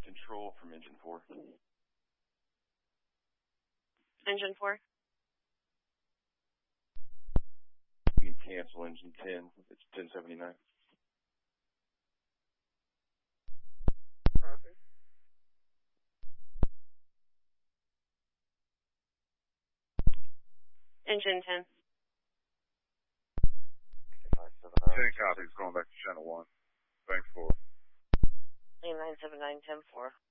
control from engine 4. Engine 4. You can cancel engine 10. It's 1079. Perfect. Engine 10. 10 copies, going back to channel 1. Thanks for. 979, 10-4.